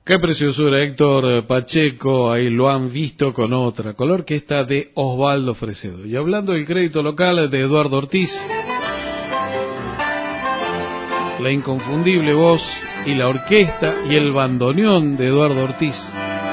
Qué preciosura, Héctor Pacheco, ahí lo han visto con otra color que esta de Osvaldo Fresedo. Y hablando del crédito local de Eduardo Ortiz, la inconfundible voz y la orquesta y el bandoneón de Eduardo Ortiz.